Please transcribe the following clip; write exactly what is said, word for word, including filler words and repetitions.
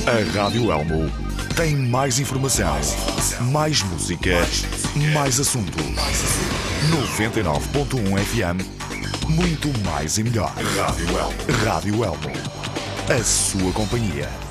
A Rádio Elmo tem mais informação, mais música, mais assunto. noventa e nove ponto um F M, muito mais e melhor. Rádio Elmo. Rádio Elmo. A sua companhia.